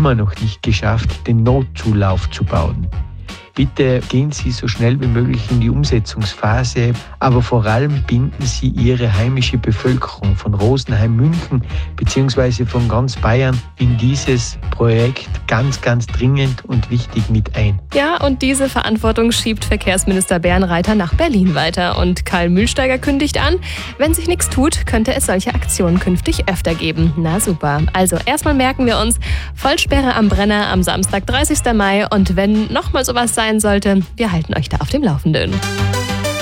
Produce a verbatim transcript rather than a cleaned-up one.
immer noch nicht geschafft, den Notzulauf zu bauen. Bitte gehen Sie so schnell wie möglich in die Umsetzungsphase, aber vor allem binden Sie Ihre heimische Bevölkerung von Rosenheim, München bzw. von ganz Bayern in dieses Projekt ganz, ganz dringend und wichtig mit ein. Ja, und diese Verantwortung schiebt Verkehrsminister Bärenreiter nach Berlin weiter. Und Karl Mühlsteiger kündigt an, wenn sich nichts tut, könnte es solche Aktionen künftig öfter geben. Na super. Also erstmal merken wir uns, Vollsperre am Brenner am Samstag, dreißigsten Mai. Und wenn nochmal sowas sein sollte, wir halten euch da auf dem Laufenden.